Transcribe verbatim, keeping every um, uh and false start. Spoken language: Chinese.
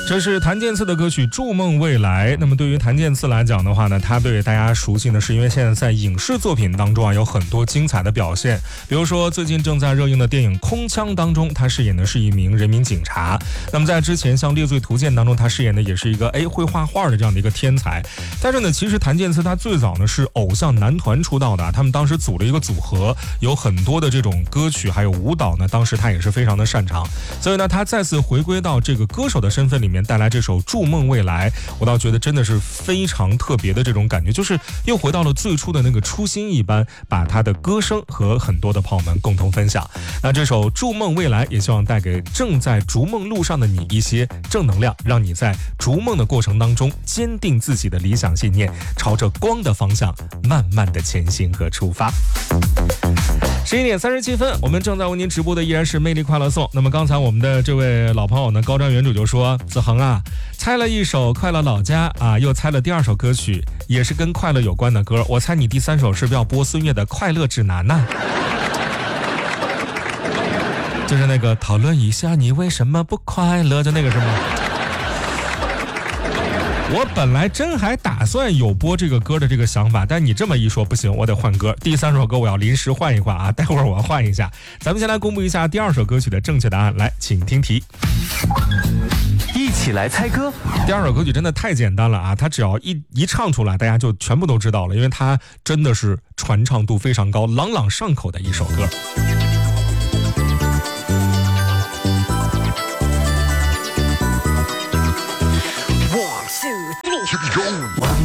这是谭健次的歌曲《筑梦未来》。那么对于谭健次来讲的话呢，他对大家熟悉呢，是因为现在在影视作品当中啊有很多精彩的表现。比如说最近正在热映的电影《空枪》当中，他饰演的是一名人民警察。那么在之前像《猎罪图鉴》当中，他饰演的也是一个哎会画画的这样的一个天才。但是呢，其实谭健次他最早呢是偶像男团出道的，他们当时组了一个组合，有很多的这种歌曲还有舞蹈呢，当时他也是非常的擅长。所以呢，他再次回归到这个歌手的身份里面，带来这首《筑梦未来》，我倒觉得真的是非常特别的这种感觉，就是又回到了最初的那个初心一般，把他的歌声和很多的朋友们共同分享。那这首《筑梦未来》也希望带给正在逐梦路上的你一些正能量，让你在逐梦的过程当中坚定自己的理想信念，朝着光的方向慢慢的前行和出发。十一点三十七分，我们正在为您直播的依然是魅力快乐颂。那么刚才我们的这位老朋友呢，高瞻原主就说：子恒啊，猜了一首《快乐老家》啊，又猜了第二首歌曲，也是跟快乐有关的歌。我猜你第三首是不是要播孙悦的《快乐指南》呢？就是那个讨论一下你为什么不快乐，就那个是吗？我本来真还打算有播这个歌的这个想法，但你这么一说不行，我得换歌。第三首歌我要临时换一换啊，待会儿我要换一下。咱们先来公布一下第二首歌曲的正确答案，来，请听题。 一起来猜歌。 第二首歌曲真的太简单了啊，它只要一一唱出来，大家就全部都知道了，因为它真的是传唱度非常高、朗朗上口的一首歌。